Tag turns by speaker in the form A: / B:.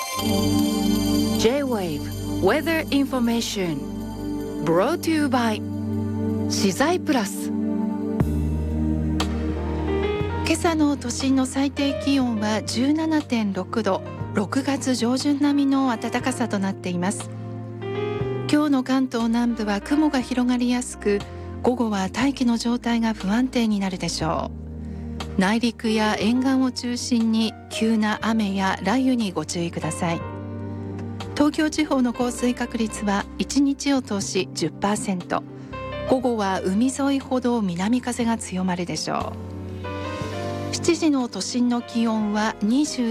A: J-Wave Weather Information Brought to you by 資材プラス。今朝の都心の最低気温は 17.6 度、6月上旬並みの暖かさとなっています。今日の関東南部は雲が広がりやすく、午後は大気の状態が不安定になるでしょう。内陸や沿岸を中心に急な雨や雷雨にご注意ください。東京地方の降水確率は1日を通し 10%、 午後は海沿いほど南風が強まるでしょう。7時の都心の気温は